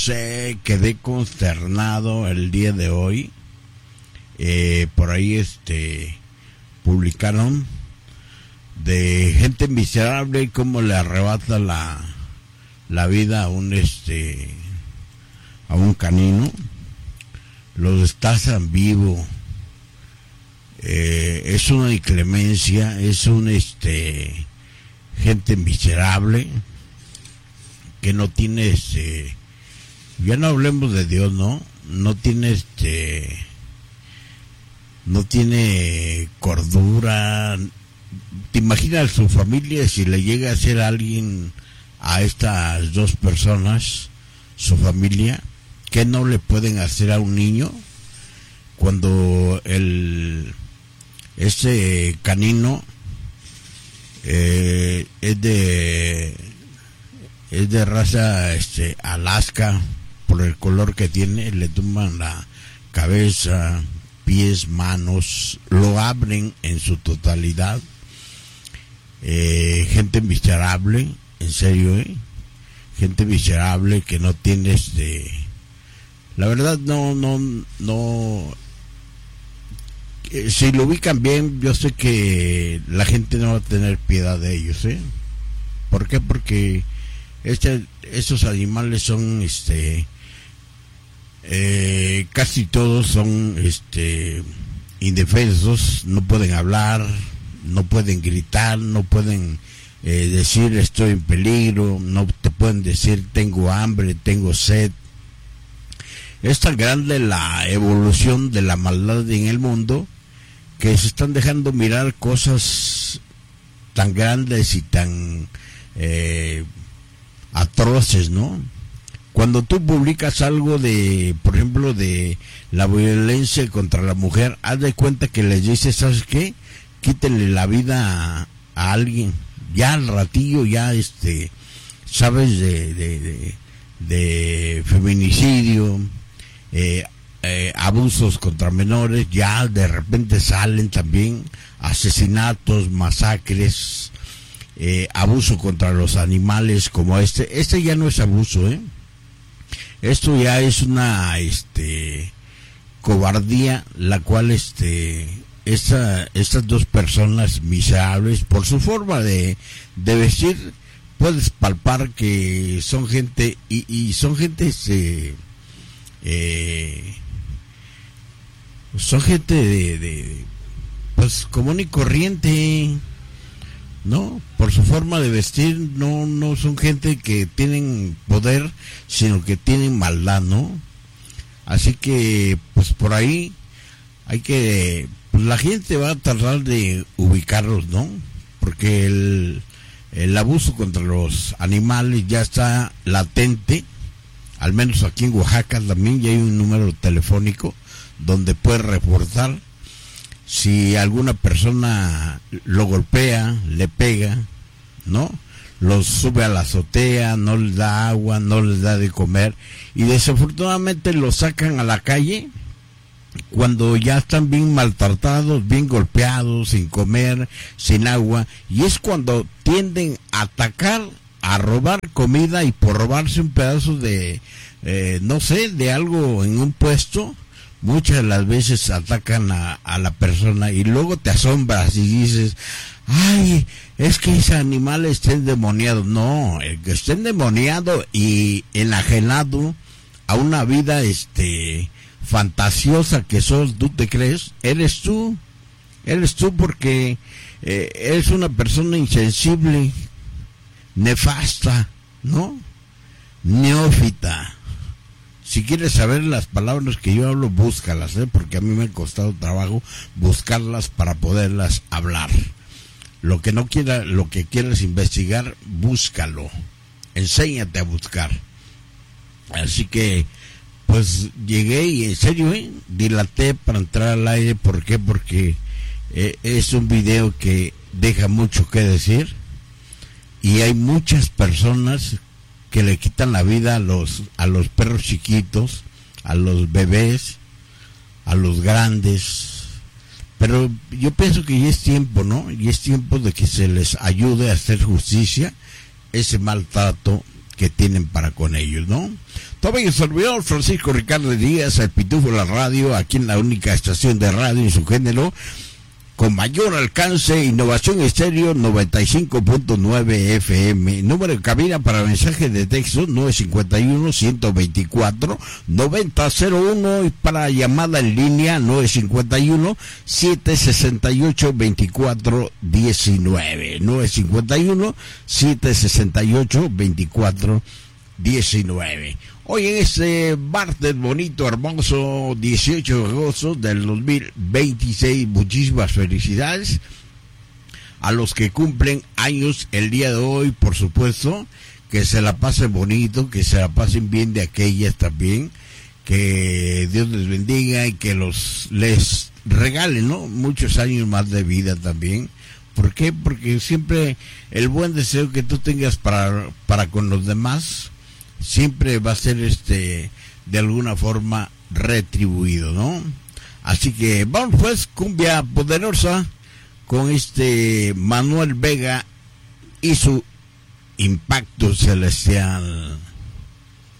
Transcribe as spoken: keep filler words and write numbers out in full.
sé, quedé consternado el día de hoy. Eh, por ahí este publicaron de gente miserable cómo le arrebata la la vida a un este a un canino, los destazan vivo. Eh, es una inclemencia, es un este gente miserable que no tiene este, ya no hablemos de Dios, no, no tiene este, no tiene cordura. ¿Te imaginas su familia si le llega a hacer alguien a estas dos personas, su familia, qué no le pueden hacer a un niño? Cuando el ese canino eh, es de es de raza este Alaska, por el color que tiene, le tumban la cabeza, pies, manos, lo abren en su totalidad. Eh, gente miserable, en serio, eh, gente miserable que no tiene este, la verdad no no no eh, si lo ubican bien, yo sé que la gente no va a tener piedad de ellos, eh. ¿Por qué? Porque este, estos animales son este eh, casi todos son este indefensos, no pueden hablar, no pueden gritar, no pueden eh, decir estoy en peligro, no te pueden decir tengo hambre, tengo sed. Es tan grande la evolución de la maldad en el mundo que se están dejando mirar cosas tan grandes y tan eh, atroces, ¿no? Cuando tú publicas algo de, por ejemplo, de la violencia contra la mujer, haz de cuenta que les dices, ¿sabes qué? Quítenle la vida a, a alguien. Ya al ratillo, ya este, sabes de, de, de, de feminicidio, eh, eh, abusos contra menores, ya de repente salen también asesinatos, masacres, eh, abuso contra los animales como este. Este ya no es abuso, ¿eh? Esto ya es una este cobardía, la cual este esta, estas dos personas miserables, por su forma de, de vestir, puedes palpar que son gente y, y son gente este, eh, son gente de, de pues común y corriente, ¿no? Por su forma de vestir, no no son gente que tienen poder, sino que tienen maldad, ¿no? Así que pues por ahí hay que, pues la gente va a tratar de ubicarlos, ¿no? Porque el el abuso contra los animales ya está latente, al menos aquí en Oaxaca también ya hay un número telefónico donde puedes reportar si alguna persona lo golpea, le pega, ¿no? Los sube a la azotea, no les da agua, no les da de comer, y desafortunadamente los sacan a la calle cuando ya están bien maltratados, bien golpeados, sin comer, sin agua, y es cuando tienden a atacar, a robar comida, y por robarse un pedazo de, eh, no sé, de algo en un puesto, muchas de las veces atacan a, a la persona, y luego te asombras y dices, ay, es que ese animal está endemoniado. No, el que está endemoniado y enajenado a una vida este fantasiosa que sos, tú te crees, eres tú, eres tú porque eh, eres una persona insensible, nefasta, ¿no? Neófita. Si quieres saber las palabras que yo hablo, búscalas, ¿eh? Porque a mí me ha costado trabajo buscarlas para poderlas hablar. Lo que no quiera, lo que quieras investigar, búscalo. Enséñate a buscar. Así que, pues llegué y en serio, ¿eh? Dilaté para entrar al aire. ¿Por qué? Porque eh, es un video que deja mucho que decir y hay muchas personas que le quitan la vida a los a los perros chiquitos, a los bebés, a los grandes. Pero yo pienso que ya es tiempo, ¿no? Y es tiempo de que se les ayude a hacer justicia ese maltrato que tienen para con ellos, ¿no? También el servidor Francisco Ricardo Díaz, el Pitufo de la Radio, aquí en la única estación de radio en su género, con mayor alcance, Innovación Estéreo noventa y cinco punto nueve F M. Número de cabina para mensajes de texto nueve cinco uno, uno dos cuatro, nueve cero cero uno y para llamada en línea nueve cinco uno, siete seis ocho, dos cuatro uno nueve. nueve cinco uno, siete seis ocho, dos cuatro uno nueve. Hoy en este martes bonito, hermoso, dieciocho de agosto del dos mil veintiséis, muchísimas felicidades a los que cumplen años el día de hoy, por supuesto, que se la pasen bonito, que se la pasen bien de aquellas también, que Dios les bendiga y que los les regale, ¿no?, muchos años más de vida también. ¿Por qué? Porque siempre el buen deseo que tú tengas para, para con los demás siempre va a ser este de alguna forma retribuido, ¿no? Así que vamos pues, cumbia poderosa con este Manuel Vega y su Impacto Celestial.